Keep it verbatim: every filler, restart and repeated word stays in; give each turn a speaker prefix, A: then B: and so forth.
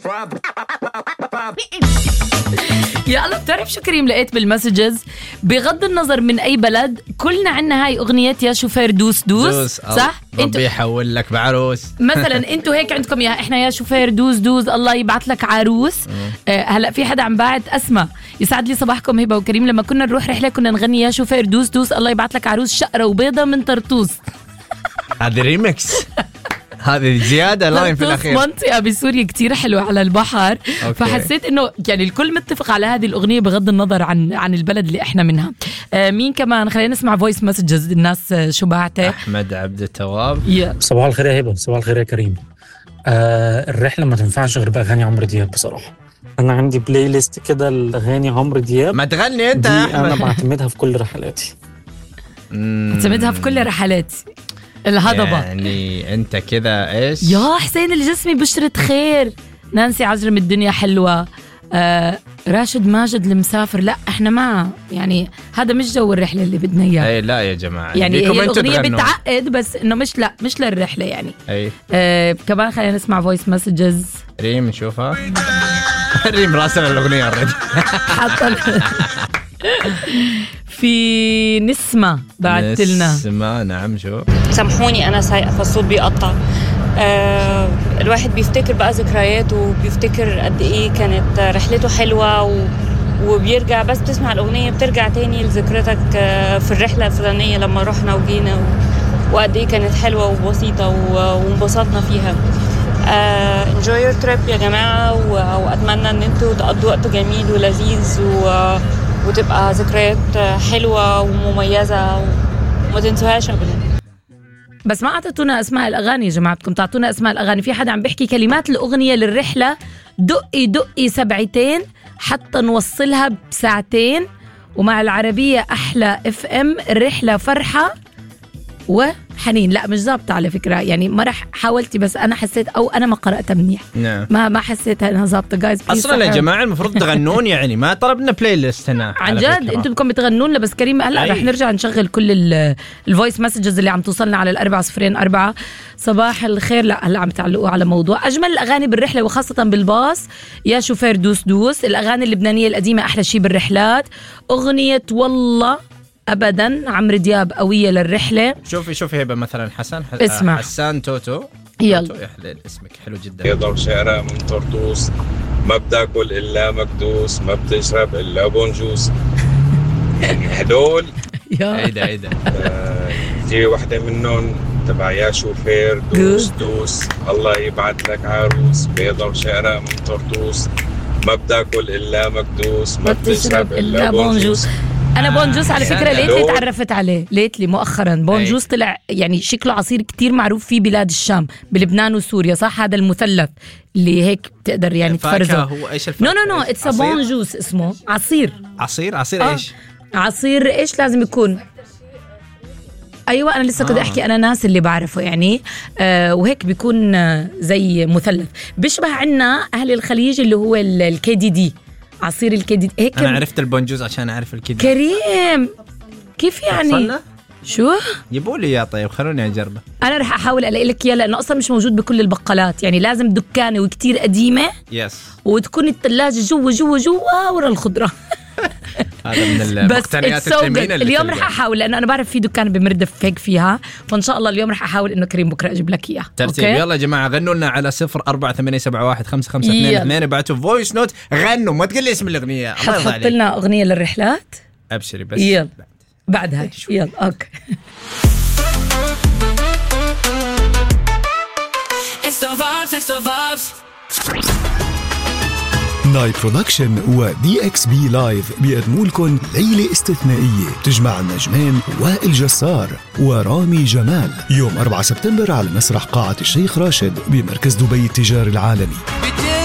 A: يا الله، بتعرف شو كريم لقيت بالمسجز؟ بغض النظر من أي بلد كلنا عنا هاي أغنية يا شوفير دوس دوس, دوس صح؟
B: ربي يحول لك بعروس
A: مثلا انتوا هيك عندكم يا احنا يا شوفير دوس دوس الله يبعث لك عروس. آه هلا في حدا عم باعت اسمع يسعد لي صباحكم هبه وكريم، لما كنا نروح رحله كنا نغني يا شوفير دوس دوس الله يبعث لك عروس شقره وبيضه من طرطوس.
B: هذا ريمكس، هذه زياده لاين في الاخير.
A: منطقه بسوريا كتير حلوه على البحر. أوكي. فحسيت انه يعني الكل متفق على هذه الاغنيه بغض النظر عن عن البلد اللي احنا منها. آه مين كمان؟ خلينا نسمع فويس مسجز الناس شو بعته.
B: احمد عبد التواب.
A: yeah.
C: صباح الخير يا هبه، صباح الخير يا كريم. آه الرحله ما تنفعش غير باغاني عمرو دياب بصراحه. انا عندي بلاي ليست كده الاغاني عمرو دياب.
B: ما تغني انت يا احمد.
C: انا بعتمدها في كل رحلاتي.
A: بعتمدها في كل رحلاتي. الهضبة
B: يعني انت كذا ايش؟
A: يا حسين الجسمي بشرة خير. نانسي عجرم الدنيا حلوة. آه راشد ماجد المسافر. لا احنا ما يعني هذا مش جو الرحلة اللي بدنا اياه.
B: اي لا يا جماعة،
A: يعني هي الأغنية بتعقد بس انه مش لا مش للرحلة يعني.
B: اي
A: آه كمان خلينا نسمع فويس مسجز.
B: ريم نشوفها. ريم راسل الأغنية الرد.
A: حاطة في نسمة بعت لنا.
B: نسمة نعم. شو
D: سامحوني أنا سايقة فالصوت بيقطع. آه الواحد بيفتكر بقى ذكرياته وبيفتكر قد إيه كانت رحلته حلوة و... وبيرجع بس تسمع الأغنية بترجع تاني لذكرتك آه في الرحلة الفلانية لما رحنا وجينا و... وقد إيه كانت حلوة وبسيطة و... وانبسطنا فيها. آه enjoy your trip يا جماعة و... وأتمنى أن انتوا تقضوا وقت جميل ولذيذ و... وتبقى ذكريات حلوة ومميزة وما تنسوهاش أبدا.
A: بس ما أعطتونا أسماء الأغاني يا جماعة، بدكم تعطونا أسماء الأغاني. في حدا عم بيحكي كلمات الأغنية للرحلة دقي دقي سبعتين حتى نوصلها بساعتين، ومع العربية أحلى اف ام الرحلة فرحة وحنين. لا مش ضابطة على فكرة، يعني ما رح حاولتي بس أنا حسيت أو أنا ما قرأتها منيح.
B: نعم.
A: ما ما حسيتها أنها ضابطة جايز.
B: أصلاً يا جماعة المفروض تغنون، يعني ما طلبنا بلاي ليست هنا
A: عن جد. أنتم بدكم تغنون. بس كريم هلا رح نرجع نشغل كل الفويس مسجز اللي عم توصلنا على الأربعة صفرين أربعة. صباح الخير. لا هلا عم تعلقوا على موضوع أجمل الأغاني بالرحلة وخاصة بالباص يا شوفير دوس دوس. الأغاني اللبنانية القديمة أحلى شي بالرحلات. أغنية والله أبداً عمرو دياب قوية للرحلة.
B: شوفي شوفي هبة مثلا حسن ح...
A: اسمع.
B: حسان توتو.
A: يلا
B: توتو يحلل اسمك حلو جدا.
E: يضرب شعره من طرطوس، ما بتاكل إلا مكدوس، ما بتشرب إلا بونجوس. يعني هدول
B: عيدا عيدا
E: دي واحدة منهم تبع يا شوفير دوس دوس الله يبعث لك عروس، بيضرب شعره من طرطوس، ما بتاكل إلا مكدوس، ما بتشرب إلا بونجوس.
A: أنا بونجوس على فكرة ليتلي تعرفت عليه ليتلي مؤخرا. بونجوس طلع يعني شكله عصير كتير معروف في بلاد الشام بلبنان وسوريا، صح؟ هذا المثلث اللي هيك تقدر يعني تفرزه.
B: هو إيش الفاكهة؟
A: نو نو نو اتس بونجوس اسمه عصير.
B: عصير عصير آه. إيش
A: عصير إيش لازم يكون؟ أيوة أنا لسه كنت آه. أحكي أنا ناس اللي بعرفه يعني آه وهيك بيكون آه زي مثلث بيشبه عنا أهل الخليج اللي هو الكي دي دي. عصير الكيدي هيك.
B: أنا عرفت البونجوز عشان أعرف الكيدي.
A: كريم كيف يعني؟
B: صلنا؟
A: شو؟
B: يبولي يا طيب خلوني أجربه.
A: أنا رح أحاول ألاقي لك إياه لأنه أصلا مش موجود بكل البقالات، يعني لازم دكانة وكتير قديمة.
B: يس.
A: وتكون الثلاجة جوا جوا جوا ورا الخضرة.
B: هذا من المقتنيات الثمينة.
A: اليوم رح أحاول لأنه أنا بعرف في دكان بمردف هيك فيها، فإن شاء الله اليوم رح أحاول إنه كريم بكرة أجيب لك إياه.
B: ترتيب. يلا يا جماعة غنوا لنا على صفر أربعة ثمانية سبعة واحد خمسة خمسة اثنين اثنين. ابعتوا فويس نوت غنوا، ما تقول لي اسم الأغنية.
A: حط لنا أغنية للرحلات.
B: أبشري بس.
A: يلا بعدها يلا أوكي.
F: نايت برودكشن ودي اكس بي لايف بيقدموا لكم ليلة استثنائية تجمع النجمين وائل جسار ورامي جمال يوم أربعة سبتمبر على مسرح قاعة الشيخ راشد بمركز دبي التجاري العالمي.